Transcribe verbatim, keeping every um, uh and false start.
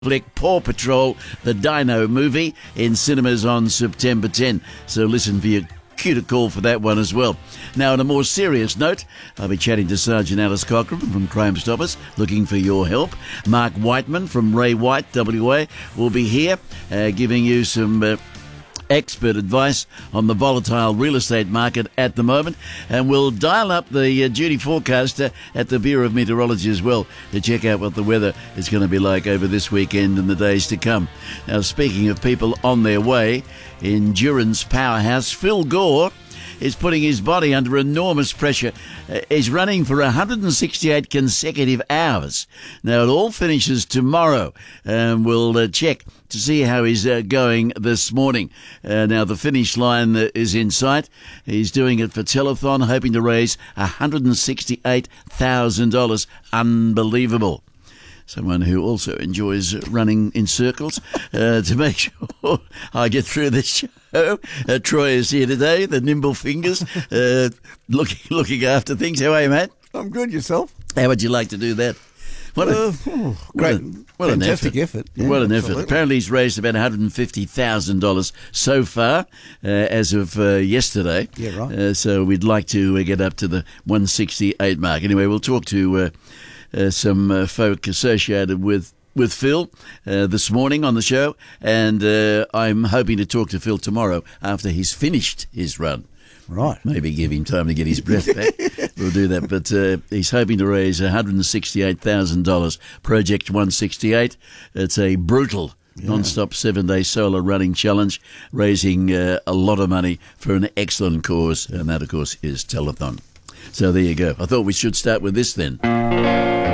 flick Paw Patrol, the Dino movie, in cinemas on September tenth. So listen for your cue call for that one as well. Now, on a more serious note, I'll be chatting to Sergeant Alice Cochrane from Crime Stoppers, looking for your help. Mark Whiteman from Ray White, W A, will be here, uh, giving you some Uh, expert advice on the volatile real estate market at the moment, and we'll dial up the uh, duty forecaster at the Bureau of Meteorology as well to check out what the weather is going to be like over this weekend and the days to come. Now, speaking of people on their way, endurance powerhouse Phil Gore is putting his body under enormous pressure. Uh, he's running for one hundred sixty-eight consecutive hours. Now, it all finishes tomorrow, and we'll uh, check to see how he's uh, going this morning. Uh, now, the finish line uh, is in sight. He's doing it for Telethon, hoping to raise one hundred sixty-eight thousand dollars. Unbelievable. Someone who also enjoys running in circles. Uh, to make sure I get through this show, uh, Troy is here today, the nimble fingers, uh, looking looking after things. How are you, mate? I'm good. Yourself? How would you like to do that? What a, uh, oh, great, what, a, what fantastic an effort. effort. Yeah, what an absolutely. effort. Apparently he's raised about one hundred fifty thousand dollars so far uh, as of uh, yesterday. Yeah, right. Uh, so we'd like to uh, get up to the one sixty-eight mark. Anyway, we'll talk to uh, uh, some uh, folk associated with with Phil uh, this morning on the show, and uh, I'm hoping to talk to Phil tomorrow after he's finished his run. Right. Maybe give him time to get his breath back. We'll do that. But uh, he's hoping to raise one hundred sixty-eight thousand dollars. Project one sixty-eight. It's a brutal, yeah. non-stop seven-day solar running challenge, raising uh, a lot of money for an excellent cause, and that, of course, is Telethon. So there you go. I thought we should start with this then.